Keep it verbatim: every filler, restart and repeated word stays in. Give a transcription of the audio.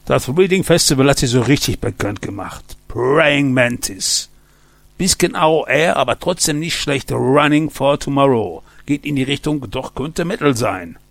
Das Reading Festival hat sie so richtig bekannt gemacht. Praying Mantis. Bisschen A O R, aber trotzdem nicht schlecht. Running for Tomorrow. Geht in die Richtung, doch könnte Metal sein.